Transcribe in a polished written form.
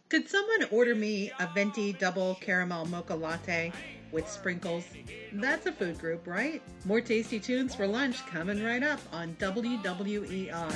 Could someone order me a venti double caramel mocha latte with sprinkles? That's a food group, right? More tasty tunes for lunch coming right up on WWER.